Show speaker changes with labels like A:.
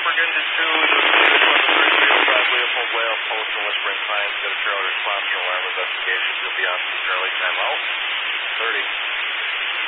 A: Oregon to 2, this was the 3305 Leopold Way off Post and Whispering Pines. Got a trailer response for alarm investigation. You'll be on to Charlie. Time out. 30.